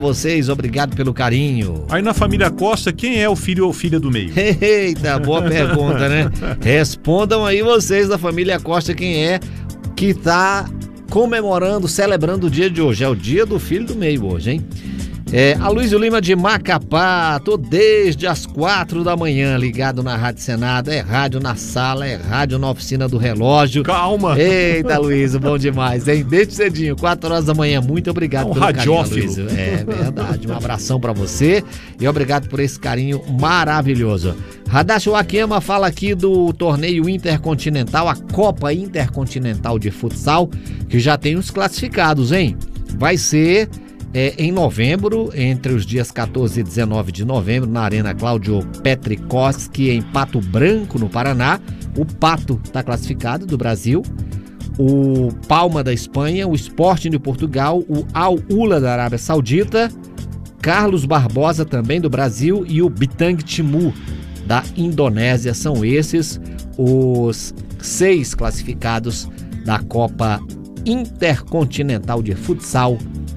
Vocês, obrigado pelo carinho. Aí na família Costa, quem é o filho ou filha do meio? Eita, boa pergunta, né? Respondam aí vocês da família Costa quem é que tá comemorando, celebrando o dia de hoje. É o dia do filho do meio hoje, hein? Aloysio Lima de Macapá, tô desde as 4 da manhã ligado na Rádio Senado, é rádio na sala, é rádio na oficina do relógio. Calma! Eita, Aloysio, bom demais, hein? Desde cedinho, 4 horas da manhã, muito obrigado pelo radiófilo. carinho, Aloysio. É verdade, um abração pra você e obrigado por esse carinho maravilhoso. Hadashi Wakiyama fala aqui do torneio intercontinental, a Copa Intercontinental de Futsal, que já tem os classificados, hein? Vai ser... em novembro, entre os dias 14 e 19 de novembro, na Arena Cláudio Petrikowski, em Pato Branco, no Paraná. O Pato está classificado do Brasil, o Palma da Espanha, o Sporting de Portugal, o Al-Ula da Arábia Saudita, Carlos Barbosa também do Brasil e o Bintang Timur da Indonésia. São esses os 6 classificados da Copa Intercontinental de Futsal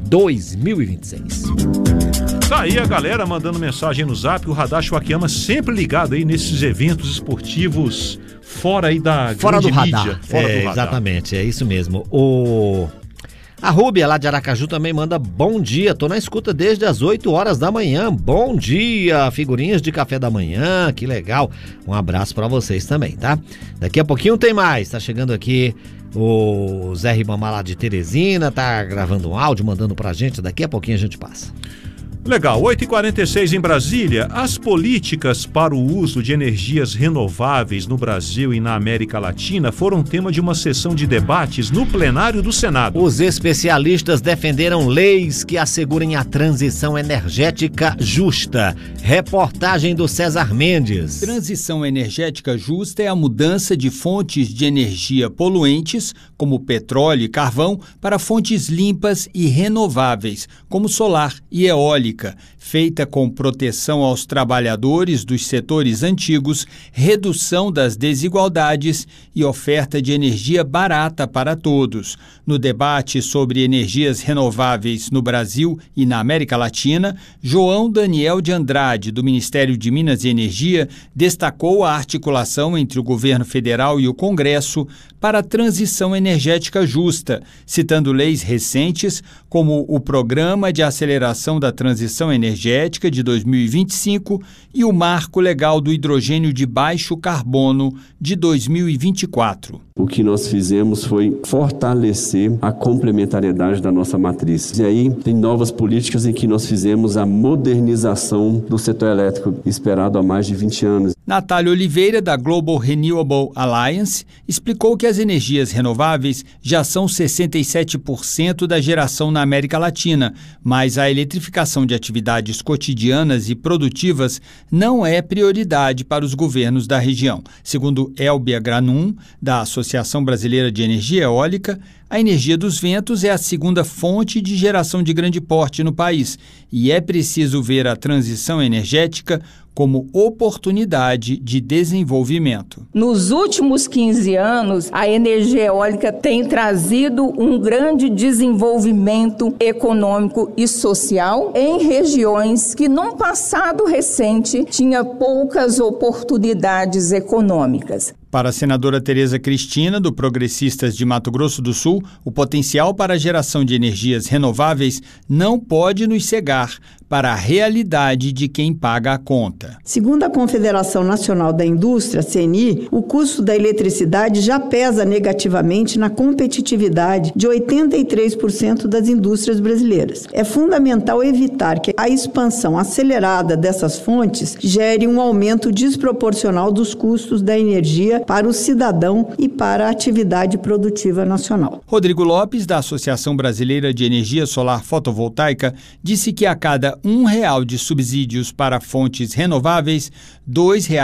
2026. Tá aí a galera mandando mensagem no zap, o Hadashi Wakiyama sempre ligado aí nesses eventos esportivos fora aí da fora do mídia, radar. Fora do radar. Exatamente, é isso mesmo. A Rúbia lá de Aracaju também manda bom dia, tô na escuta desde as 8 horas da manhã, bom dia, figurinhas de café da manhã, que legal, um abraço pra vocês também, tá? Daqui a pouquinho tem mais, tá chegando aqui o Zé Ribamar lá de Teresina, tá gravando um áudio, mandando pra gente, daqui a pouquinho a gente passa. Legal, 8h46 em Brasília. As políticas para o uso de energias renováveis no Brasil e na América Latina foram tema de uma sessão de debates no plenário do Senado. Os especialistas defenderam leis que assegurem a transição energética justa. Reportagem do César Mendes. Transição energética justa é a mudança de fontes de energia poluentes, como petróleo e carvão, para fontes limpas e renováveis, como solar e eólica, feita com proteção aos trabalhadores dos setores antigos, redução das desigualdades e oferta de energia barata para todos. No debate sobre energias renováveis no Brasil e na América Latina, João Daniel de Andrade, do Ministério de Minas e Energia, destacou a articulação entre o governo federal e o Congresso para a transição energética justa, citando leis recentes como o Programa de Aceleração da Transição Energética de 2025 e o Marco Legal do Hidrogênio de Baixo Carbono de 2024. O que nós fizemos foi fortalecer a complementariedade da nossa matriz. E aí tem novas políticas em que nós fizemos a modernização do setor elétrico esperado há mais de 20 anos. Natália Oliveira, da Global Renewable Alliance, explicou que as energias renováveis já são 67% da geração na América Latina, mas a eletrificação de atividades cotidianas e produtivas não é prioridade para os governos da região. Segundo Elbia Granum, da Associação Brasileira de Energia Eólica, a energia dos ventos é a segunda fonte de geração de grande porte no país e é preciso ver a transição energética como oportunidade de desenvolvimento. Nos últimos 15 anos, a energia eólica tem trazido um grande desenvolvimento econômico e social em regiões que, num passado recente, tinha poucas oportunidades econômicas. Para a senadora Tereza Cristina, do Progressistas de Mato Grosso do Sul, o potencial para a geração de energias renováveis não pode nos cegar para a realidade de quem paga a conta. Segundo a Confederação Nacional da Indústria, CNI, o custo da eletricidade já pesa negativamente na competitividade de 83% das indústrias brasileiras. É fundamental evitar que a expansão acelerada dessas fontes gere um aumento desproporcional dos custos da energia para o cidadão e para a atividade produtiva nacional. Rodrigo Lopes, da Associação Brasileira de Energia Solar Fotovoltaica, disse que a cada R$1 de subsídios para fontes renováveis, R$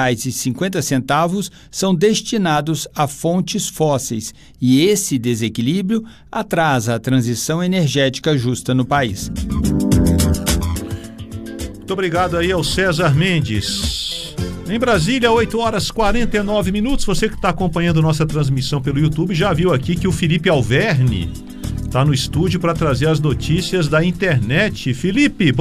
2,50 são destinados a fontes fósseis, e esse desequilíbrio atrasa a transição energética justa no país. Muito obrigado aí ao César Mendes. Em Brasília, 8h49. Você que está acompanhando nossa transmissão pelo YouTube já viu aqui que o Felipe Alverne está no estúdio para trazer as notícias da internet. Felipe,